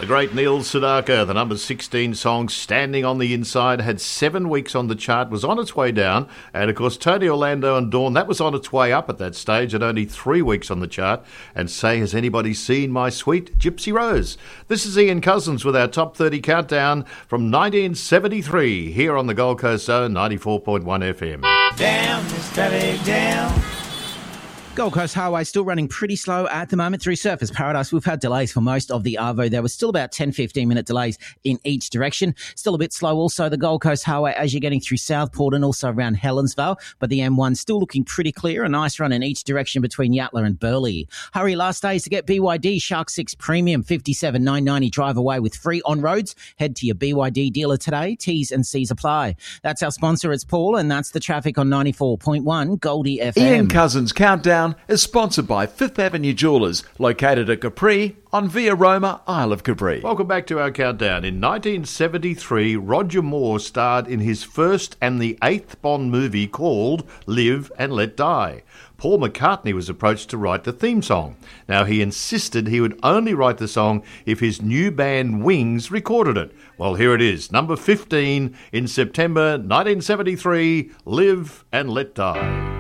The great Neil Sedaka, the number 16 song, Standing on the Inside, had 7 weeks on the chart, was on its way down. And, of course, Tony Orlando and Dawn, that was on its way up at that stage, at only 3 weeks on the chart. And Say, Has Anybody Seen My Sweet Gypsy Rose? This is Ian Cousins with our Top 30 Countdown from 1973, here on the Gold Coast Zone, 94.1 FM. Down, Mr. down. Gold Coast Highway still running pretty slow at the moment through Surfers Paradise. We've had delays for most of the Arvo. There was still about 10-15 minute delays in each direction. Still a bit slow also the Gold Coast Highway as you're getting through Southport and also around Helensvale. But the M1 still looking pretty clear. A nice run in each direction between Yatala and Burleigh. Hurry last days to get BYD Shark 6 Premium 57,990 drive away with free on roads. Head to your BYD dealer today. T's and C's apply. That's our sponsor. It's Paul, and that's the traffic on 94.1 Goldie FM. Ian Cousins Countdown is sponsored by Fifth Avenue Jewellers, located at Capri on Via Roma, Isle of Capri. Welcome back to our countdown. In 1973, Roger Moore starred in his first and the 8th Bond movie called Live and Let Die. Paul McCartney was approached to write the theme song. Now, he insisted he would only write the song if his new band Wings recorded it. Well, here it is, number 15 in September 1973, Live and Let Die.